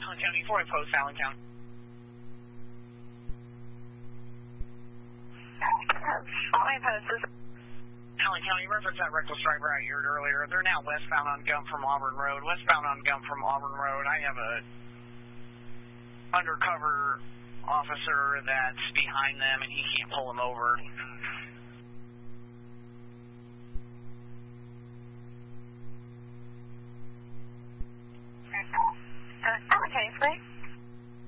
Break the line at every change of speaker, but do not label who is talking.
Allen County, 4 Post, Allen County.
My post is
Allen County, reference that reckless driver I heard earlier. They're now westbound on Gum from Auburn Road. Westbound on Gum from Auburn Road. I have a undercover officer that's behind them, and he can't pull them over.